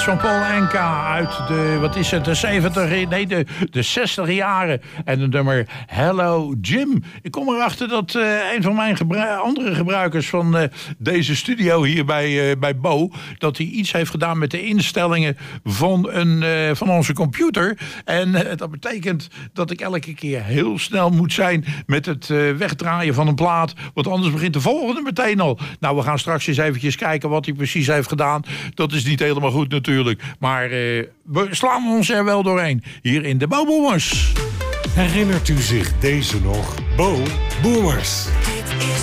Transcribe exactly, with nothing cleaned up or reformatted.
van Paul Anka uit de, wat is het, de zeventig, nee, de, de zestig jaren. En het nummer Hello Jim. Ik kom erachter dat uh, een van mijn gebru- andere gebruikers van uh, deze studio hier bij, uh, bij Bo, dat hij iets heeft gedaan met de instellingen van, een, uh, van onze computer. En uh, dat betekent dat ik elke keer heel snel moet zijn met het uh, wegdraaien van een plaat. Want anders begint de volgende meteen al. Nou, we gaan straks eens eventjes kijken wat hij precies heeft gedaan. Dat is niet helemaal goed natuurlijk. Maar uh, we slaan ons er wel doorheen. Hier in de Bo Boomers. Herinnert u zich deze nog? Bo Boomers.